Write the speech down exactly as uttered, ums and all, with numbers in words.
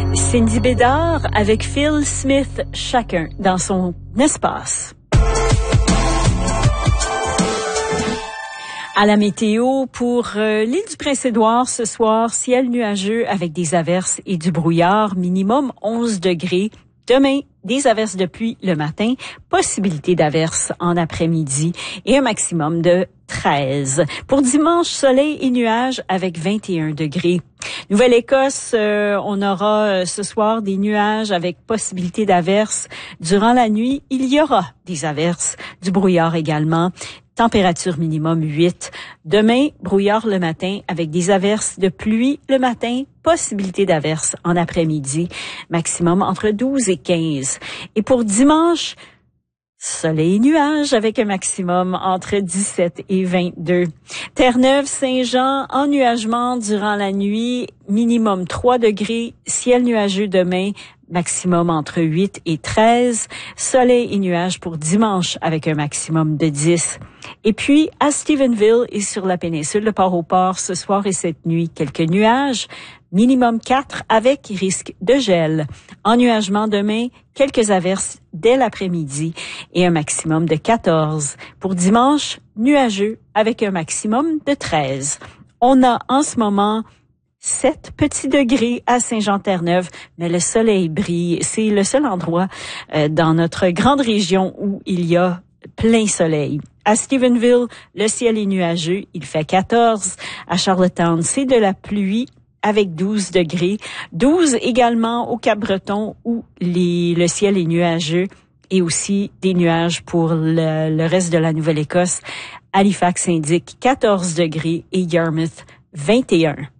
Cindy Bédard avec Phil Smith, chacun dans son espace. À la météo, pour euh, l'île du Prince-Édouard ce soir, ciel nuageux avec des averses et du brouillard, minimum onze degrés. Demain, des averses de pluie le matin, possibilité d'averses en après-midi et un maximum de treize. Pour dimanche, soleil et nuages avec vingt et un degrés. Nouvelle-Écosse, euh, on aura euh, ce soir des nuages avec possibilité d'averses. Durant la nuit, il y aura des averses, du brouillard également. Température minimum huit. Demain, brouillard le matin avec des averses de pluie le matin, possibilité d'averses en après-midi, maximum entre douze et quinze. Et pour dimanche, soleil et nuages avec un maximum entre dix-sept et vingt-deux. Terre-Neuve, Saint-Jean, ennuagement durant la nuit, minimum trois degrés, ciel nuageux demain, maximum entre huit et treize. Soleil et nuages pour dimanche avec un maximum de dix. Et puis, à Stephenville et sur la péninsule de Port-au-Port, ce soir et cette nuit, quelques nuages, minimum quatre avec risque de gel. Ennuagement demain, quelques averses dès l'après-midi et un maximum de quatorze. Pour dimanche, nuageux avec un maximum de treize. On a en ce moment sept petits degrés à Saint-Jean-Terre-Neuve, mais le soleil brille. C'est le seul endroit euh, dans notre grande région où il y a plein soleil. À Stephenville, le ciel est nuageux, il fait quatorze. À Charlottetown, c'est de la pluie avec douze degrés. douze également au Cap-Breton où les, le ciel est nuageux et aussi des nuages pour le, le reste de la Nouvelle-Écosse. Halifax indique quatorze degrés et Yarmouth vingt et un.